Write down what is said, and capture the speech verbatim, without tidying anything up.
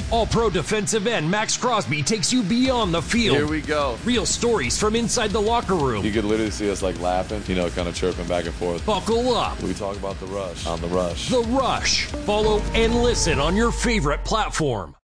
All-Pro defensive end Max Crosby takes you beyond the field. Here we go. Real stories from inside the locker room. You could literally see us like laughing, you know, kind of chirping back and forth. Buckle up. We talk about The Rush on The Rush. The Rush. Follow and listen on your favorite platform.